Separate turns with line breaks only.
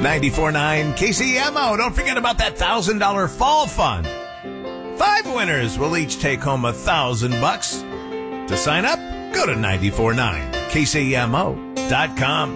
94.9 KCMO. Don't forget about that $1,000 fall fund. 5 winners will each take home $1,000. To sign up, go to 94.9KCMO.com.